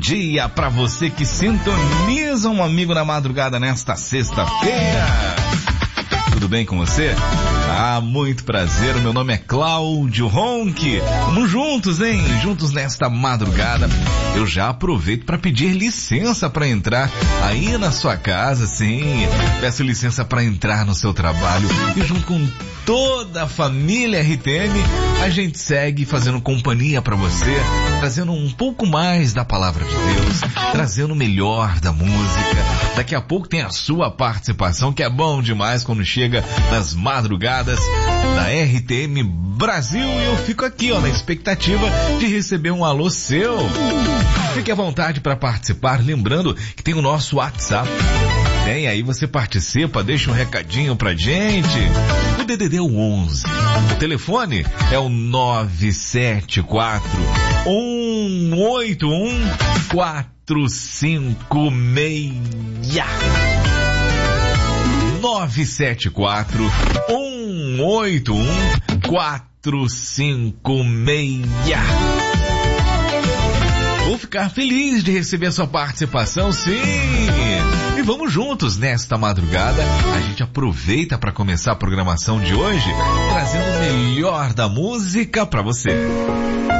dia pra você que sintoniza um amigo na madrugada nesta sexta-feira. Tudo bem com você? Muito prazer, meu nome é Cláudio Ronque. Vamos juntos, hein? Juntos nesta madrugada. Eu já aproveito para pedir licença para entrar aí na sua casa, sim. Peço licença para entrar no seu trabalho e junto com toda a família RTM, a gente segue fazendo companhia para você, trazendo um pouco mais da palavra de Deus, trazendo o melhor da música. Daqui a pouco tem a sua participação, que é bom demais quando chega nas madrugadas da RTM Brasil, e eu fico aqui, na expectativa de receber um alô seu. Fique à vontade para participar, lembrando que tem o nosso WhatsApp. Tem aí, você participa, deixa um recadinho pra gente. O DDD é o 11. O telefone é o 974 181 456. 974 181 456. Vou ficar feliz de receber a sua participação, sim! E vamos juntos nesta madrugada. A gente aproveita para começar a programação de hoje, trazendo o melhor da música para você.